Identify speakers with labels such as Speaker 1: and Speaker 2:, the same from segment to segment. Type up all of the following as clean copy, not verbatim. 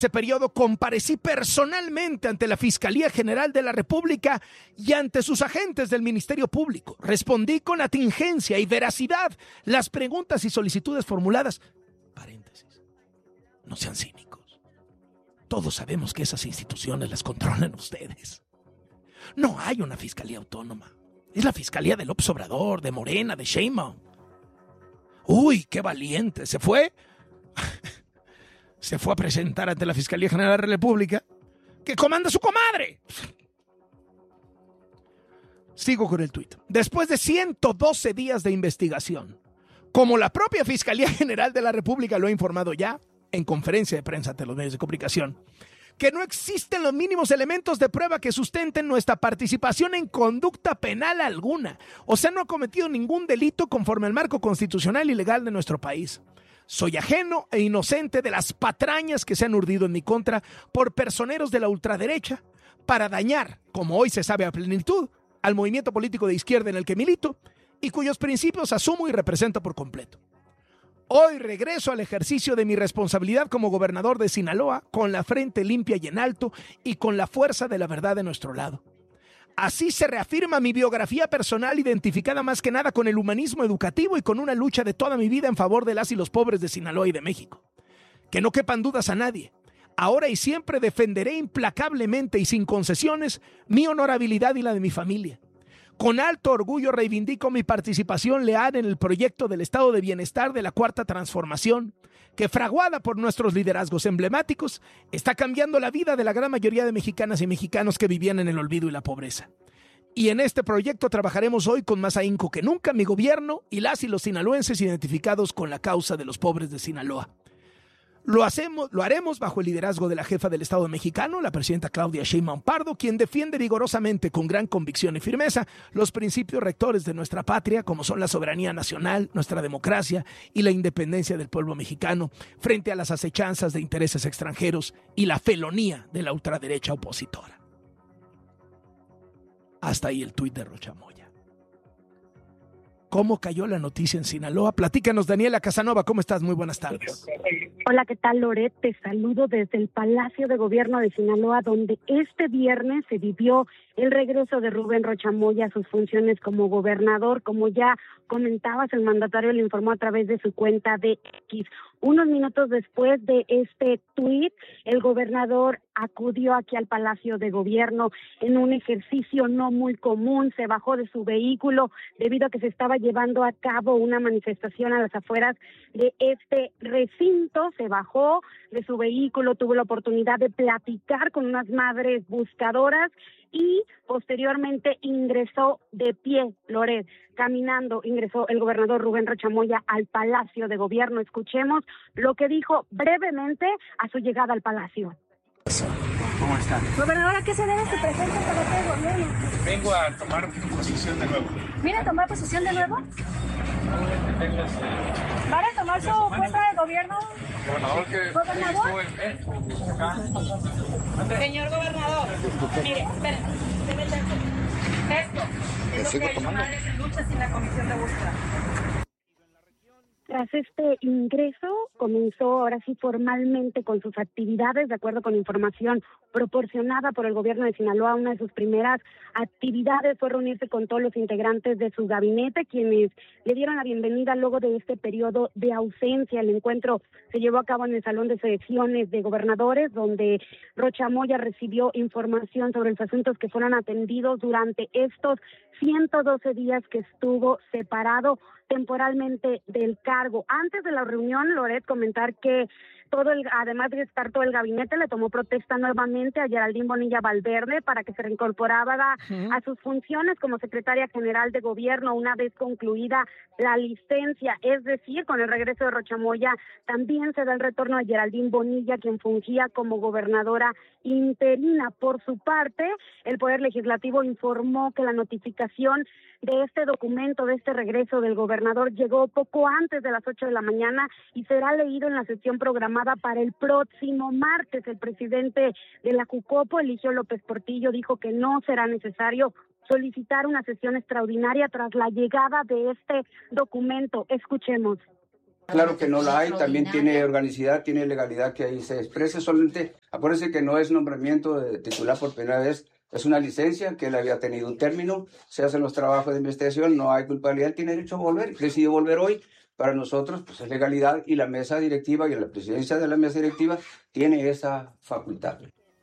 Speaker 1: ese periodo comparecí personalmente ante la Fiscalía General de la República y ante sus agentes del Ministerio Público. Respondí con atingencia y veracidad las preguntas y solicitudes formuladas. Paréntesis. No sean cínicos. Todos sabemos que esas instituciones las controlan ustedes. No hay una fiscalía autónoma. Es la fiscalía de López Obrador, de Morena, de Sheinbaum. Uy, qué valiente. Se fue a presentar ante la Fiscalía General de la República, que comanda su comadre. Sigo con el tuit. Después de 112 días de investigación, como la propia Fiscalía General de la República lo ha informado ya en conferencia de prensa ante los medios de comunicación, que no existen los mínimos elementos de prueba que sustenten nuestra participación en conducta penal alguna. O sea, no ha cometido ningún delito conforme al marco constitucional y legal de nuestro país. Soy ajeno e inocente de las patrañas que se han urdido en mi contra por personeros de la ultraderecha para dañar, como hoy se sabe a plenitud, al movimiento político de izquierda en el que milito y cuyos principios asumo y represento por completo. Hoy regreso al ejercicio de mi responsabilidad como gobernador de Sinaloa con la frente limpia y en alto y con la fuerza de la verdad de nuestro lado. Así se reafirma mi biografía personal, identificada más que nada con el humanismo educativo y con una lucha de toda mi vida en favor de las y los pobres de Sinaloa y de México. Que no quepan dudas a nadie. Ahora y siempre defenderé implacablemente y sin concesiones mi honorabilidad y la de mi familia. Con alto orgullo reivindico mi participación leal en el proyecto del Estado de Bienestar de la Cuarta Transformación, que, fraguada por nuestros liderazgos emblemáticos, está cambiando la vida de la gran mayoría de mexicanas y mexicanos que vivían en el olvido y la pobreza. Y en este proyecto trabajaremos hoy con más ahínco que nunca mi gobierno y las y los sinaloenses identificados con la causa de los pobres de Sinaloa. Lo haremos bajo el liderazgo de la jefa del Estado mexicano, la presidenta Claudia Sheinbaum Pardo, quien defiende vigorosamente, con gran convicción y firmeza, los principios rectores de nuestra patria, como son la soberanía nacional, nuestra democracia y la independencia del pueblo mexicano, frente a las acechanzas de intereses extranjeros y la felonía de la ultraderecha opositora. Hasta ahí el tuit de Rocha Moya. ¿Cómo cayó la noticia en Sinaloa? Platícanos, Daniela Casanova, ¿cómo estás? Muy buenas tardes.
Speaker 2: Hola, ¿qué tal, Loret? Te saludo desde el Palacio de Gobierno de Sinaloa, donde este viernes se vivió el regreso de Rubén Rocha Moya a sus funciones como gobernador. Como ya comentabas, el mandatario le informó a través de su cuenta de X. Unos minutos después de este tuit, el gobernador acudió aquí al Palacio de Gobierno en un ejercicio no muy común. Se bajó de su vehículo debido a que se estaba llevando a cabo una manifestación a las afueras de este recinto. Se bajó de su vehículo, tuvo la oportunidad de platicar con unas madres buscadoras y posteriormente ingresó de pie, Loret, caminando, ingresó el gobernador Rubén Rocha Moya al Palacio de Gobierno. Escuchemos lo que dijo brevemente a su llegada al Palacio.
Speaker 3: ¿Cómo está?
Speaker 2: Gobernador, ¿a qué se debe su presencia en el Palacio de Gobierno?
Speaker 3: Vengo a tomar posición de nuevo.
Speaker 2: ¿Viene a tomar posesión de nuevo? ¿Van a tomar su puesto de gobierno?
Speaker 3: Gobernador,
Speaker 2: ¿Gobernador?
Speaker 4: Señor gobernador, mire, espérenme, esto es lo que hay madres en lucha sin la comisión de búsqueda.
Speaker 2: Tras este ingreso, comenzó ahora sí formalmente con sus actividades, de acuerdo con información proporcionada por el gobierno de Sinaloa. Una de sus primeras actividades fue reunirse con todos los integrantes de su gabinete, quienes le dieron la bienvenida luego de este periodo de ausencia. El encuentro se llevó a cabo en el Salón de Sesiones de Gobernadores, donde Rocha Moya recibió información sobre los asuntos que fueron atendidos durante estos 112 días que estuvo separado temporalmente del cargo. Antes de la reunión, Loret, comentar que además de estar todo el gabinete, le tomó protesta nuevamente a Geraldine Bonilla Valverde para que se reincorporara a sus funciones como secretaria general de gobierno una vez concluida la licencia. Es decir, con el regreso de Rocha Moya, también se da el retorno de Geraldine Bonilla, quien fungía como gobernadora interina. Por su parte, el Poder Legislativo informó que la notificación de este documento, de este regreso del gobernador, llegó poco antes de las 8 de la mañana y será leído en la sesión programada para el próximo martes. El presidente de la Jucopo, Eligio López Portillo, dijo que no será necesario solicitar una sesión extraordinaria tras la llegada de este documento. Escuchemos.
Speaker 5: Claro que no la hay, también tiene organicidad, tiene legalidad que ahí se exprese. Solamente acuérdense que no es nombramiento de titular por primera vez, es una licencia que él había tenido un término, se hacen los trabajos de investigación, no hay culpabilidad, él tiene derecho a volver, decidió volver hoy. Para nosotros pues es legalidad y la mesa directiva y la presidencia de la mesa directiva tiene esa facultad.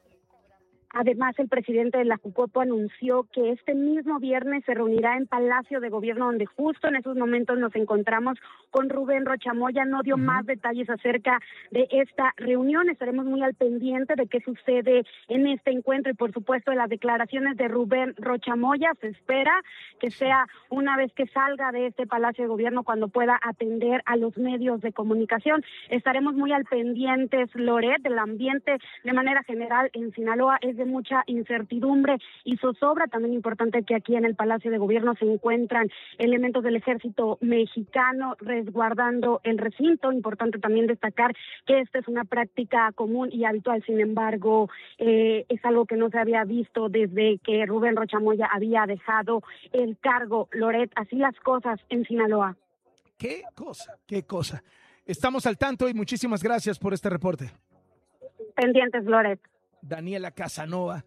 Speaker 2: Además, el presidente de la Jucopo anunció que este mismo viernes se reunirá en Palacio de Gobierno, donde justo en esos momentos nos encontramos con Rubén Rocha Moya. No dio más detalles acerca de esta reunión. Estaremos muy al pendiente de qué sucede en este encuentro y, por supuesto, de las declaraciones de Rubén Rocha Moya. Se espera que sea una vez que salga de este Palacio de Gobierno cuando pueda atender a los medios de comunicación. Estaremos muy al pendientes, Loret, del ambiente de manera general en Sinaloa es de mucha incertidumbre y zozobra. También importante que aquí en el Palacio de Gobierno se encuentran elementos del ejército mexicano resguardando el recinto. Importante también destacar que esta es una práctica común y habitual, sin embargo, es algo que no se había visto desde que Rubén Rocha Moya había dejado el cargo. Loret, así las cosas en Sinaloa.
Speaker 1: Qué cosa. Estamos al tanto y muchísimas gracias por este reporte.
Speaker 2: Pendientes, Loret.
Speaker 1: Daniela Casanova.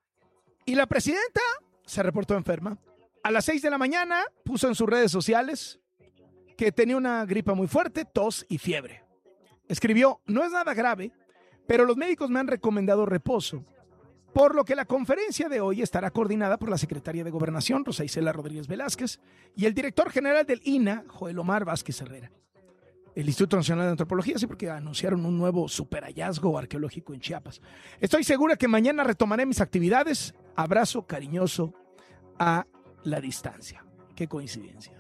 Speaker 1: Y la presidenta se reportó enferma. A las 6 de la mañana puso en sus redes sociales que tenía una gripa muy fuerte, tos y fiebre. Escribió: no es nada grave, pero los médicos me han recomendado reposo, por lo que la conferencia de hoy estará coordinada por la secretaria de Gobernación, Rosa Isela Rodríguez Velázquez, y el director general del INAH, Joel Omar Vázquez Herrera. El Instituto Nacional de Antropología, sí, porque anunciaron un nuevo superhallazgo arqueológico en Chiapas. Estoy segura que mañana retomaré mis actividades. Abrazo cariñoso a la distancia. Qué coincidencia.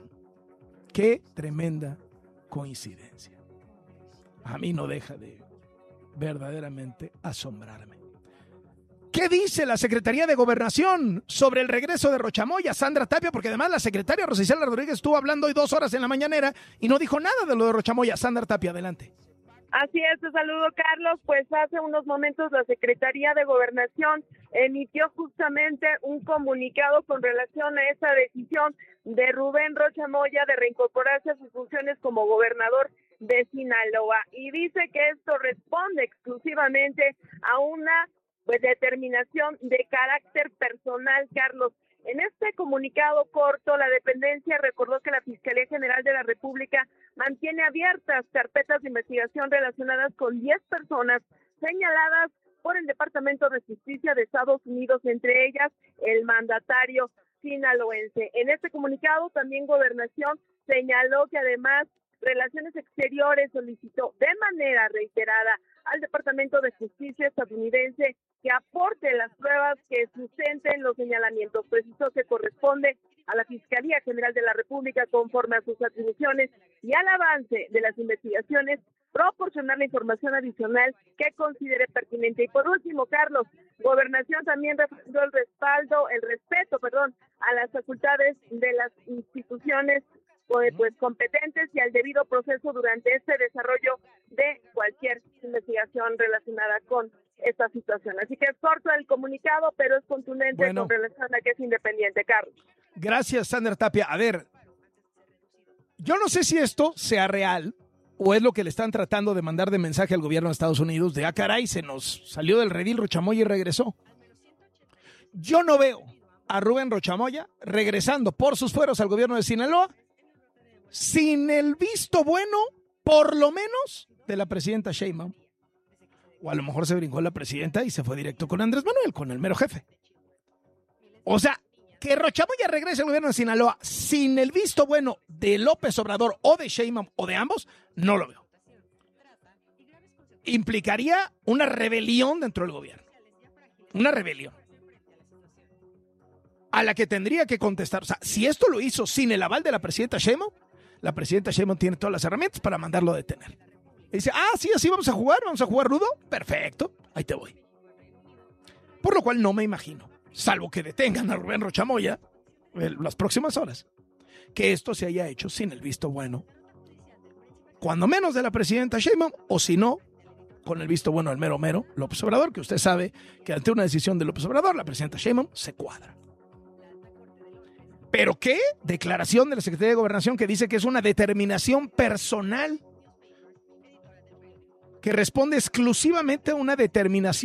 Speaker 1: Qué tremenda coincidencia. A mí no deja de verdaderamente asombrarme. ¿Qué dice la Secretaría de Gobernación sobre el regreso de Rocha Moya, Sandra Tapia? Porque además la secretaria Rosa Isela Rodríguez estuvo hablando hoy 2 horas en la mañanera y no dijo nada de lo de Rocha Moya. Sandra Tapia, adelante.
Speaker 6: Así es, te saludo, Carlos. Pues hace unos momentos la Secretaría de Gobernación emitió justamente un comunicado con relación a esa decisión de Rubén Rocha Moya de reincorporarse a sus funciones como gobernador de Sinaloa. Y dice que esto responde exclusivamente a una determinación de carácter personal, Carlos. En este comunicado corto, la dependencia recordó que la Fiscalía General de la República mantiene abiertas carpetas de investigación relacionadas con 10 personas señaladas por el Departamento de Justicia de Estados Unidos, entre ellas el mandatario sinaloense. En este comunicado también Gobernación señaló que además Relaciones Exteriores solicitó de manera reiterada al Departamento de Justicia estadounidense que aporte las pruebas que sustenten los señalamientos. Precisó que corresponde a la Fiscalía General de la República, conforme a sus atribuciones y al avance de las investigaciones, proporcionar la información adicional que considere pertinente. Y por último, Carlos, Gobernación también refrendó el respeto a las facultades de las instituciones competentes y al debido proceso durante este desarrollo de cualquier investigación relacionada con esta situación. Así que es corto el comunicado, pero es contundente con relación a que es independiente, Carlos.
Speaker 1: Gracias, Sandra Tapia. A ver, yo no sé si esto sea real o es lo que le están tratando de mandar de mensaje al gobierno de Estados Unidos de, caray, se nos salió del redil Rocha Moya y regresó. Yo no veo a Rubén Rocha Moya regresando por sus fueros al gobierno de Sinaloa sin el visto bueno, por lo menos, de la presidenta Sheinbaum. O a lo mejor se brincó la presidenta y se fue directo con Andrés Manuel, con el mero jefe. O sea, que Rocha Moya regrese al gobierno de Sinaloa sin el visto bueno de López Obrador o de Sheinbaum o de ambos, no lo veo. Implicaría una rebelión dentro del gobierno. Una rebelión. A la que tendría que contestar. O sea, si esto lo hizo sin el aval de la presidenta Sheinbaum tiene todas las herramientas para mandarlo a detener. Y dice, sí, así vamos a jugar rudo. Perfecto, ahí te voy. Por lo cual no me imagino, salvo que detengan a Rubén Rocha Moya las próximas horas, que esto se haya hecho sin el visto bueno, cuando menos de la presidenta Sheinbaum, o si no, con el visto bueno del mero López Obrador, que usted sabe que ante una decisión de López Obrador, la presidenta Sheinbaum se cuadra. ¿Pero qué? Declaración de la Secretaría de Gobernación que dice que es una determinación personal que responde exclusivamente a una determinación